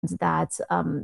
that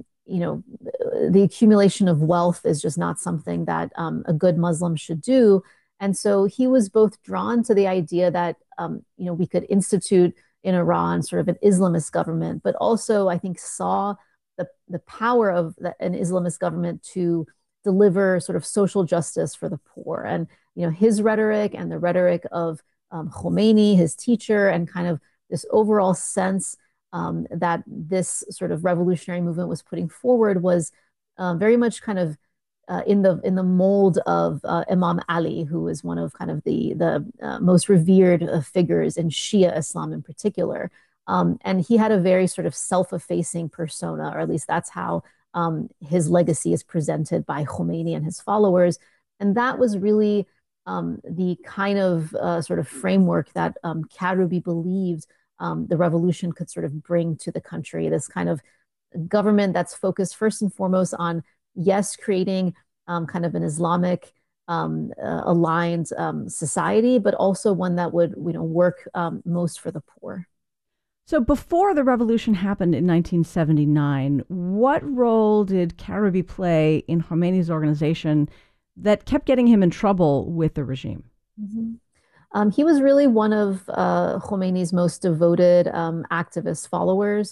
the accumulation of wealth is just not something that a good Muslim should do. And so he was both drawn to the idea that we could institute in Iran sort of an Islamist government, but also I think saw the power of an Islamist government to deliver sort of social justice for the poor. And his rhetoric and the rhetoric of Khomeini, his teacher, and kind of this overall sense that this sort of revolutionary movement was putting forward was very much kind of in the mold of Imam Ali, who is one of kind of the most revered figures in Shia Islam in particular. And he had a very sort of self-effacing persona, or at least that's how his legacy is presented by Khomeini and his followers. And that was really the kind of sort of framework that Karoubi believed the revolution could sort of bring to the country. This kind of government that's focused first and foremost on, yes, creating kind of an Islamic aligned society, but also one that would work most for the poor. So before the revolution happened in 1979, what role did Karoubi play in Khomeini's organization that kept getting him in trouble with the regime? Mm-hmm. He was really one of Khomeini's most devoted activist followers.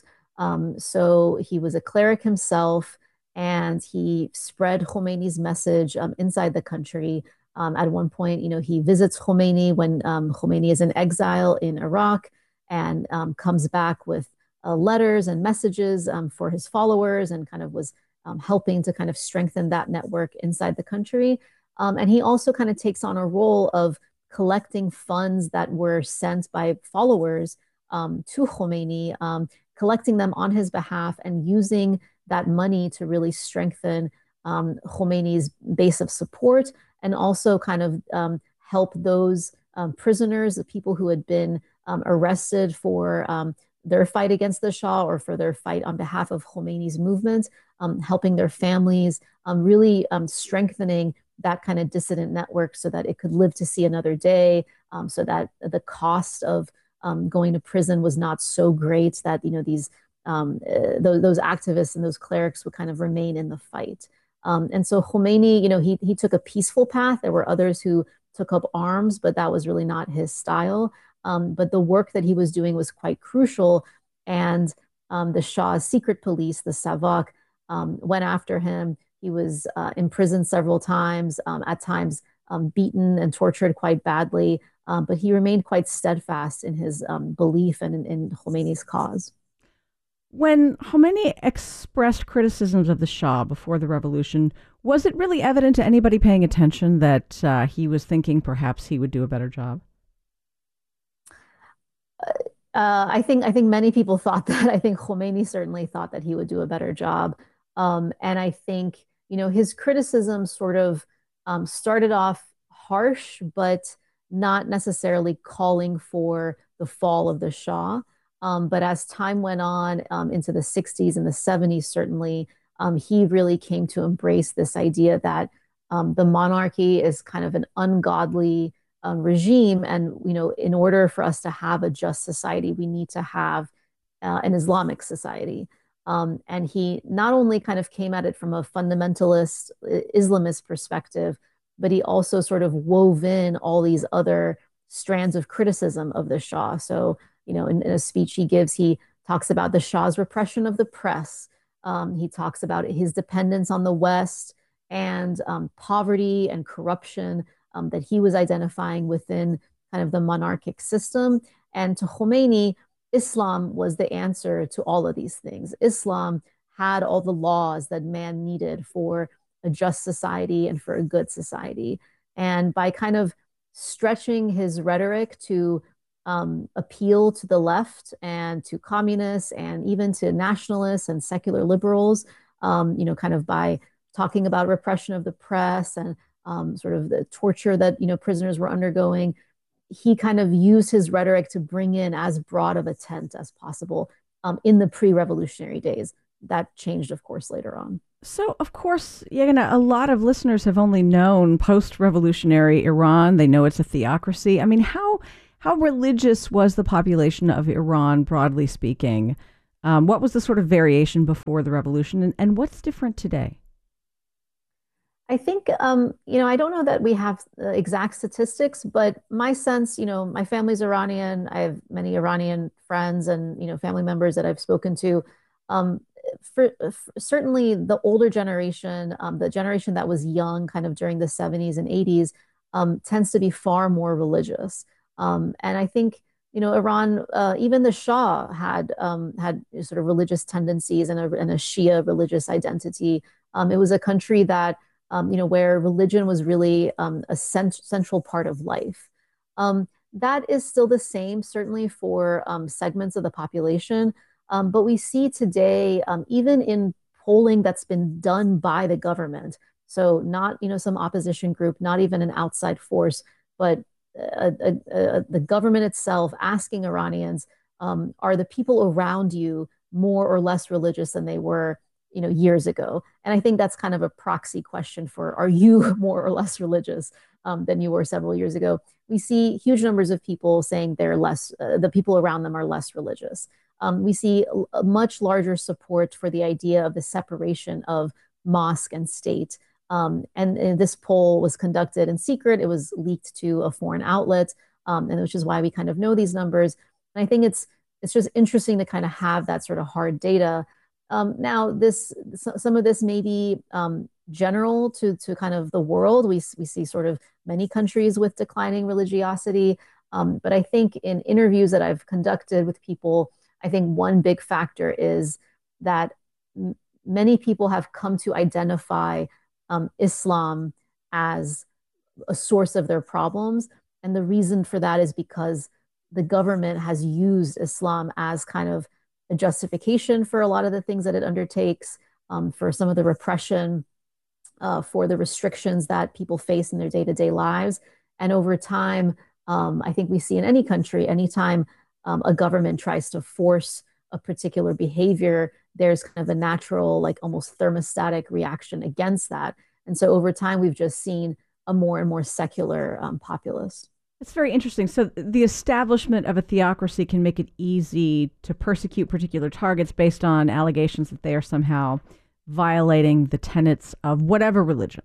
So he was a cleric himself, and he spread Khomeini's message inside the country. At one point, he visits Khomeini when Khomeini is in exile in Iraq, and comes back with letters and messages for his followers, and kind of was helping to kind of strengthen that network inside the country. And he also kind of takes on a role of collecting funds that were sent by followers to Khomeini, collecting them on his behalf and using that money to really strengthen Khomeini's base of support, and also kind of help those prisoners, the people who had been arrested for their fight against the Shah or for their fight on behalf of Khomeini's movement, helping their families, really strengthening that kind of dissident network so that it could live to see another day, so that the cost of going to prison was not so great that those activists and those clerics would kind of remain in the fight. And so Khomeini, he took a peaceful path. There were others who took up arms, but that was really not his style. But the work that he was doing was quite crucial. And the Shah's secret police, the Savak, went after him. He was imprisoned several times, at times beaten and tortured quite badly. But he remained quite steadfast in his belief and in Khomeini's cause. When Khomeini expressed criticisms of the Shah before the revolution, was it really evident to anybody paying attention that he was thinking perhaps he would do a better job? I think many people thought that. I think Khomeini certainly thought that he would do a better job. And I think, his criticism sort of started off harsh, but not necessarily calling for the fall of the Shah. But as time went on into the 60s and the 70s, certainly, he really came to embrace this idea that the monarchy is kind of an ungodly regime. And, in order for us to have a just society, we need to have an Islamic society. And he not only kind of came at it from a fundamentalist Islamist perspective, but he also sort of wove in all these other strands of criticism of the Shah. So, in a speech he gives, he talks about the Shah's repression of the press. He talks about his dependence on the West and poverty and corruption that he was identifying within kind of the monarchic system. And to Khomeini, Islam was the answer to all of these things. Islam had all the laws that man needed for a just society and for a good society. And by kind of stretching his rhetoric to appeal to the left and to communists and even to nationalists and secular liberals, kind of by talking about repression of the press and sort of the torture that, prisoners were undergoing, he kind of used his rhetoric to bring in as broad of a tent as possible in the pre-revolutionary days. That changed, of course, later on. So, of course, a lot of listeners have only known post-revolutionary Iran. They know it's a theocracy. I mean, how religious was the population of Iran, broadly speaking, What was the sort of variation before the revolution, and what's different today? I think, I don't know that we have exact statistics, but my sense, my family's Iranian. I have many Iranian friends and, family members that I've spoken to. Um, Certainly the older generation, the generation that was young kind of during the 70s and 80s, tends to be far more religious. And I think, Iran, even the Shah had sort of religious tendencies and a Shia religious identity. It was a country that where religion was really a central part of life. That is still the same, certainly for segments of the population. But we see today, even in polling that's been done by the government, so not some opposition group, not even an outside force, but the government itself asking Iranians, are the people around you more or less religious than they were years ago? And I think that's kind of a proxy question for, are you more or less religious than you were several years ago? We see huge numbers of people saying they're less, the people around them are less religious. We see a much larger support for the idea of the separation of mosque and state. And this poll was conducted in secret. It was leaked to a foreign outlet, and which is why we kind of know these numbers. And I think it's just interesting to kind of have that sort of hard data. Now, some of this may be general to kind of the world. We see sort of many countries with declining religiosity, but I think in interviews that I've conducted with people, I think one big factor is that many people have come to identify Islam as a source of their problems, and the reason for that is because the government has used Islam as kind of a justification for a lot of the things that it undertakes, for some of the repression, for the restrictions that people face in their day-to-day lives. And over time, I think we see in any country, anytime a government tries to force a particular behavior, there's kind of a natural, like almost thermostatic reaction against that. And so over time, we've just seen a more and more secular populace. It's very interesting. So the establishment of a theocracy can make it easy to persecute particular targets based on allegations that they are somehow violating the tenets of whatever religion.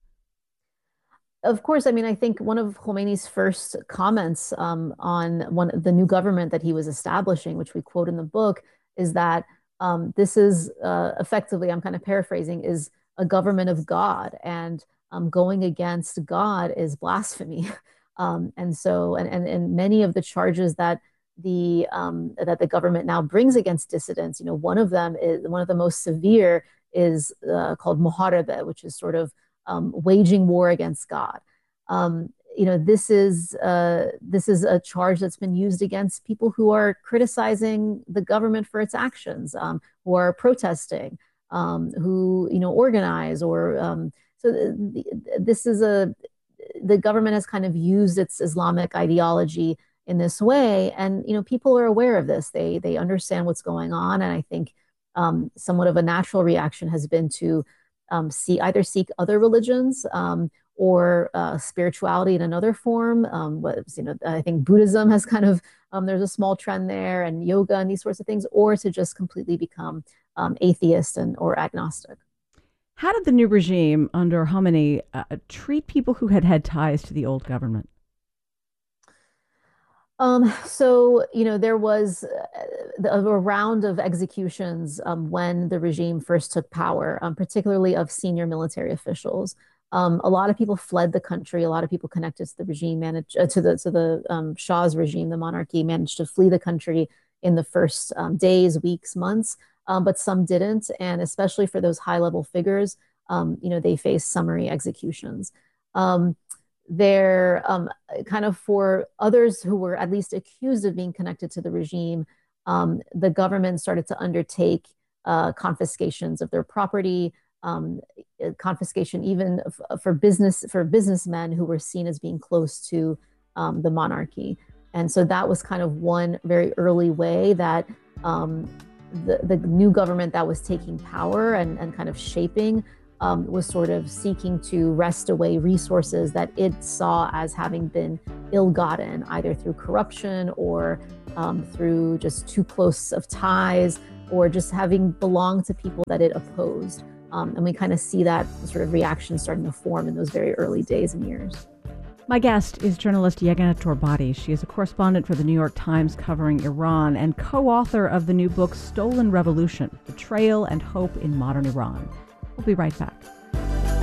Of course, I mean, I think one of Khomeini's first comments on the new government that he was establishing, which we quote in the book, is that this is effectively, I'm kind of paraphrasing, is a government of God, and going against God is blasphemy. And so, and many of the charges that the government now brings against dissidents, one of them is one of the most severe is called muharebe, which is sort of waging war against God. This is a charge that's been used against people who are criticizing the government for its actions, who are protesting, who organize, or this is the government has kind of used its Islamic ideology in this way, and people are aware of this. They understand what's going on, and I think somewhat of a natural reaction has been to seek other religions, or spirituality in another form. I think Buddhism has kind of there's a small trend there, and yoga and these sorts of things, or to just completely become atheist or agnostic. How did the new regime under Khomeini treat people who had ties to the old government? There was a round of executions when the regime first took power, particularly of senior military officials. A lot of people fled the country. A lot of people connected to the regime managed to the Shah's regime, the monarchy, managed to flee the country in the first days, weeks, months. But some didn't, and especially for those high-level figures, they faced summary executions. They're kind of for others who were at least accused of being connected to the regime, the government started to undertake confiscations of their property, confiscation even for businessmen who were seen as being close to the monarchy. And so that was kind of one very early way that the new government that was taking power and kind of shaping was sort of seeking to wrest away resources that it saw as having been ill-gotten, either through corruption or through just too close of ties or just having belonged to people that it opposed. And we kind of see that sort of reaction starting to form in those very early days and years. My guest is journalist Yeganeh Torbati. She is a correspondent for the New York Times covering Iran and co-author of the new book Stolen Revolution: Betrayal and Hope in Modern Iran. We'll be right back.